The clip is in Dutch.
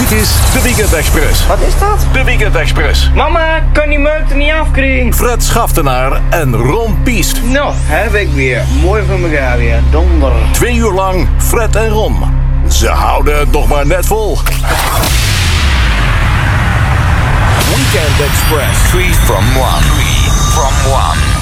Dit is de Weekend Express. Wat is dat? De Weekend Express. Mama, kan die meute niet afkrijgen? Fred Schaftenaar en Ron Piest. Nou, heb ik weer. Mooi van elkaar weer. Donder. 2 uur lang Fred en Ron. Ze houden het nog maar net vol. Weekend Express. 3 from 1.